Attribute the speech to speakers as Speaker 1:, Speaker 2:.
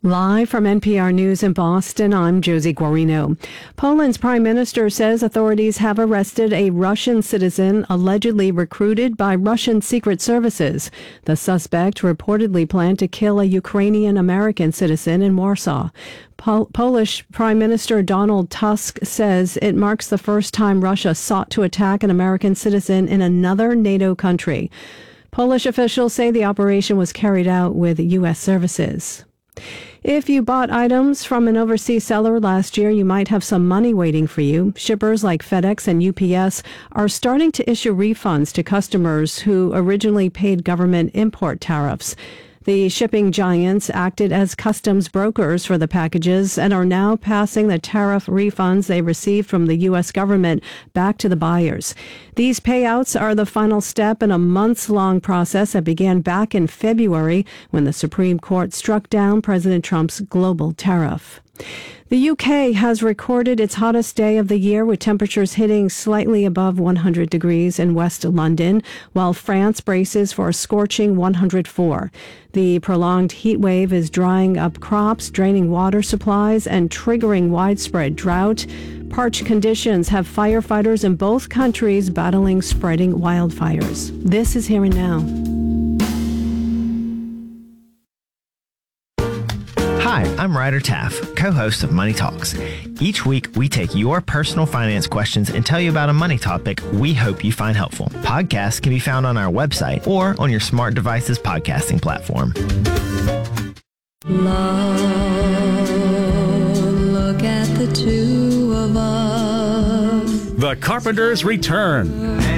Speaker 1: Live from NPR News in Boston, I'm Josie Guarino. Poland's prime minister says authorities have arrested a Russian citizen allegedly recruited by Russian secret services. The suspect reportedly planned to kill a Ukrainian-American citizen in Warsaw. Polish Prime Minister Donald Tusk says it marks the first time Russia sought to attack an American citizen in another NATO country. Polish officials say the operation was carried out with U.S. services. If you bought items from an overseas seller last year, you might have some money waiting for you. Shippers like FedEx and UPS are starting to issue refunds to customers who originally paid government import tariffs. The shipping giants acted as customs brokers for the packages and are now passing the tariff refunds they received from the U.S. government back to the buyers. These payouts are the final step in a months-long process that began back in February when the Supreme Court struck down President Trump's global tariff. The UK has recorded its hottest day of the year with temperatures hitting slightly above 100 degrees in West London, while France braces for a scorching 104. The prolonged heat wave is drying up crops, draining water supplies, and triggering widespread drought. Parched conditions have firefighters in both countries battling spreading wildfires. This is Here and Now.
Speaker 2: Hi, I'm Ryder Taff, co-host of Money Talks. Each week, we take your personal finance questions and tell you about a money topic we hope you find helpful. Podcasts can be found on our website or on your smart device's podcasting platform.
Speaker 3: Love, look at the two of us.
Speaker 4: The Carpenters return.